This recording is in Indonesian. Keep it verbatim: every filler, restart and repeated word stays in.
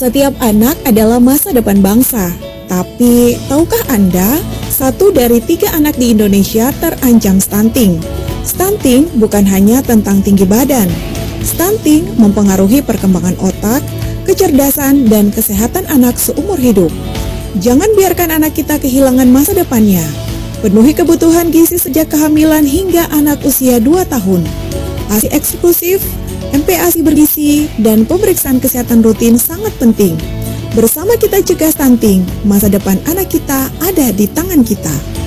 Setiap anak adalah masa depan bangsa. Tapi, tahukah Anda, satu dari tiga anak di Indonesia terancam stunting. Stunting bukan hanya tentang tinggi badan. Stunting mempengaruhi perkembangan otak, kecerdasan, dan kesehatan anak seumur hidup. Jangan biarkan anak kita kehilangan masa depannya. Penuhi kebutuhan gizi sejak kehamilan hingga anak usia dua tahun. A S I eksklusif, M P A S I bergizi, dan pemeriksaan kesehatan rutin sangat penting. Bersama kita cegah stunting, masa depan anak kita ada di tangan kita.